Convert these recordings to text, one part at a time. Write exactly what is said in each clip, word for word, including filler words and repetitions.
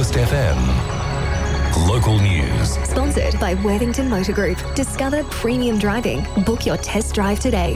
Coast F M. Local news. Sponsored by Worthington Motor Group. Discover premium driving. Book your test drive today.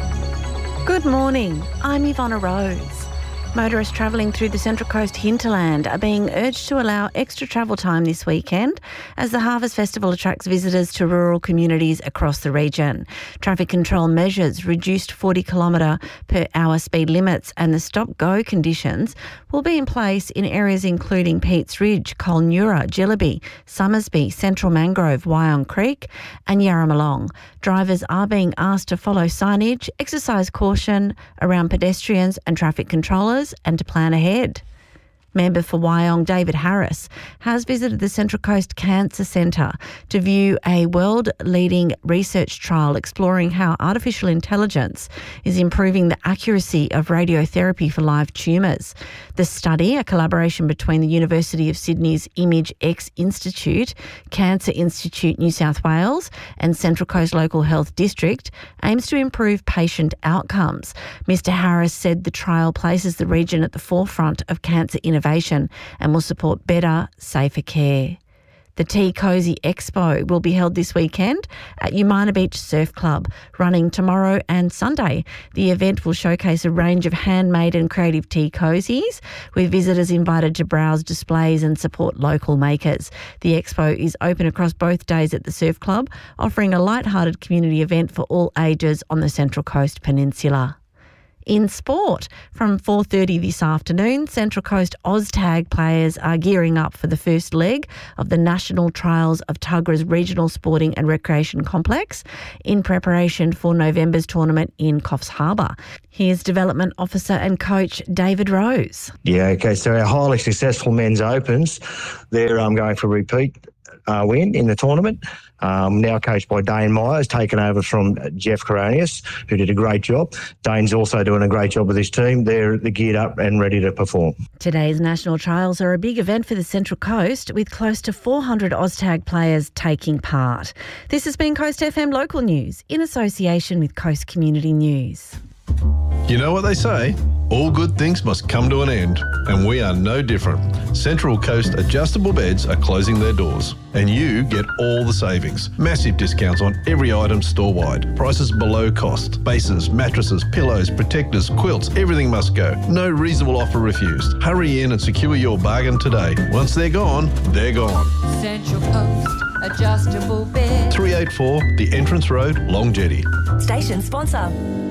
Good morning. I'm Ivonna Rose. Motorists travelling through the Central Coast hinterland are being urged to allow extra travel time this weekend as the Harvest Festival attracts visitors to rural communities across the region. Traffic control measures, reduced forty kilometre per hour speed limits and the stop-go conditions will be in place in areas including Peats Ridge, Colnura, Jillaby, Summersby, Central Mangrove, Wyong Creek and Yarramalong. Drivers are being asked to follow signage, exercise caution around pedestrians and traffic controllers and to plan ahead. Member for Wyong, David Harris, has visited the Central Coast Cancer Centre to view a world-leading research trial exploring how artificial intelligence is improving the accuracy of radiotherapy for live tumours. The study, a collaboration between the University of Sydney's Image X Institute, Cancer Institute New South Wales and Central Coast Local Health District, aims to improve patient outcomes. Mister Harris said the trial places the region at the forefront of cancer innovation and will support better, safer care. The Tea Cosy Expo will be held this weekend at Umina Beach Surf Club, running tomorrow and Sunday. The event will showcase a range of handmade and creative tea cozies, with visitors invited to browse displays and support local makers. The expo is open across both days at the Surf Club, offering a light-hearted community event for all ages on the Central Coast Peninsula. In sport, from four thirty this afternoon, Central Coast OzTag players are gearing up for the first leg of the National Trials of Tuggerah's Regional Sporting and Recreation Complex in preparation for November's tournament in Coffs Harbour. Here's Development Officer and Coach David Rose. Yeah, okay, so our highly successful men's opens, they're um, going for a repeat uh, win in the tournament. Um, now coached by Dane Myers, taken over from Jeff Coronius, who did a great job. Dane's also doing a great job with his team. They're, they're geared up and ready to perform. Today's national trials are a big event for the Central Coast, with close to four hundred OzTag players taking part. This has been Coast F M Local News in association with Coast Community News. You know what they say? All good things must come to an end, and we are no different. Central Coast Adjustable Beds are closing their doors, and you get all the savings. Massive discounts on every item store-wide. Prices below cost. Bases, mattresses, pillows, protectors, quilts, everything must go. No reasonable offer refused. Hurry in and secure your bargain today. Once they're gone, they're gone. Central Coast Adjustable Beds. three eighty-four The Entrance Road, Long Jetty. Station sponsor.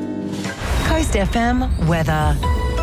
Coast F M weather.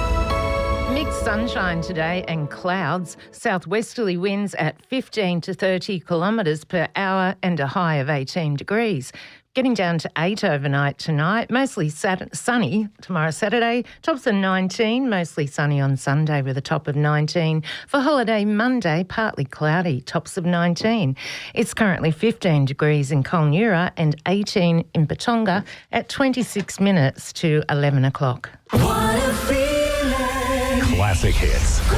Mixed sunshine today and clouds. Southwesterly winds at fifteen to thirty kilometres per hour and a high of eighteen degrees. Getting down to eight overnight tonight, mostly sat- sunny tomorrow Saturday, tops of nineteen, mostly sunny on Sunday with a top of nineteen. For holiday Monday, partly cloudy, tops of nineteen. It's currently fifteen degrees in Colnura and eighteen in Patonga at twenty-six minutes to eleven o'clock. Classic hits.